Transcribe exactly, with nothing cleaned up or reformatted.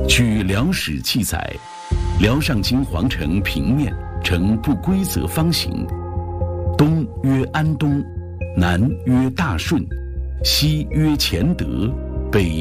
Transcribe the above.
据辽史记载，辽上京皇城平面呈不规则方形，东曰安东，南曰大顺，西曰乾德，北